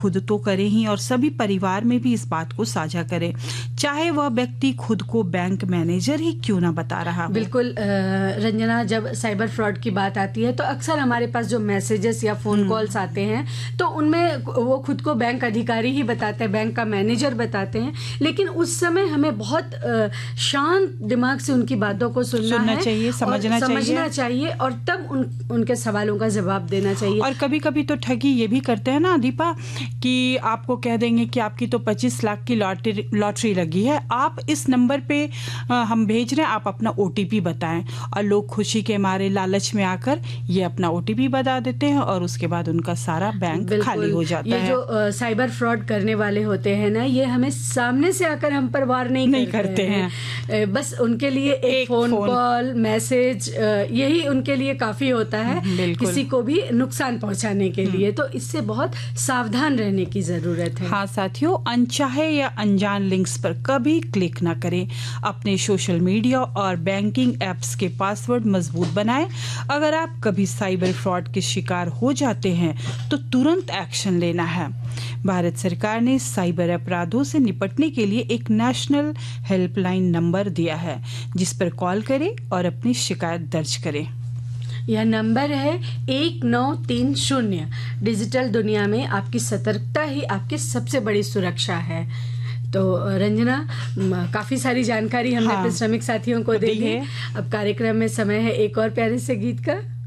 खुद तो करें ही और सभी परिवार में भी इस बात को साझा करें, चाहे वह व्यक्ति खुद को बैंक मैनेजर ही क्यों ना बता रहा हो। बिल्कुल रंजना, जब साइबर फ्रॉड की बात आती है तो अक्सर हमारे पास जो मैसेजेस या फोन कॉल्स आते हैं तो उनमें वो खुद को बैंक अधिकारी ही बताते हैं, बैंक का मैनेजर बताते हैं, लेकिन उस समय हमें बहुत शांत दिमाग से उनकी बातों को सुनना चाहिए, समझना चाहिए और तब उनके सवालों का जवाब देना चाहिए। और कभी कभी तो ठगी ये भी करते हैं ना दीपा, कि आपको कह देंगे कि आपकी तो 25 लाख की लॉटरी लगी है, आप इस नंबर पे हम भेज रहे हैं, आप अपना OTP बताएं। और लोग खुशी के मारे लालच में आकर ये अपना OTP बता देते हैं और उसके बाद उनका सारा बैंक खाली हो जाता है। ये जो साइबर फ्रॉड करने वाले होते हैं ना, ये हमें सामने से आकर हम पर वार नहीं करते हैं। बस उनके लिए एक फोन कॉल, मैसेज, यही उनके लिए काफी होता है किसी को भी नुकसान पहुंचाने के लिए। तो इससे बहुत सावधान रहने की जरूरत है। हाँ साथियों, अनचाहे या अनजान लिंक्स पर कभी क्लिक ना करें। अपने सोशल मीडिया और बैंकिंग एप्स के पासवर्ड मजबूत बनाएं। अगर आप कभी साइबर फ्रॉड के शिकार हो जाते हैं तो तुरंत एक्शन लेना है। भारत सरकार ने साइबर अपराधों से निपटने के लिए एक नेशनल हेल्पलाइन नंबर दिया है, जिस पर कॉल करें और अपनी शिकायत दर्ज करें। यह नंबर है 1930। डिजिटल दुनिया में आपकी सतर्कता ही आपकी सबसे बड़ी सुरक्षा है। तो रंजना, काफी सारी जानकारी हमने अपने श्रमिक साथियों को दी है। अब कार्यक्रम में समय है एक और प्यारे से गीत का।